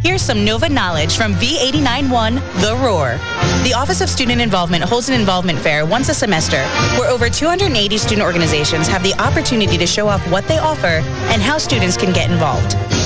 Here's some Nova knowledge from V89.1 The Roar. The Office of Student Involvement holds an involvement fair once a semester where over 280 student organizations have the opportunity to show off what they offer and how students can get involved.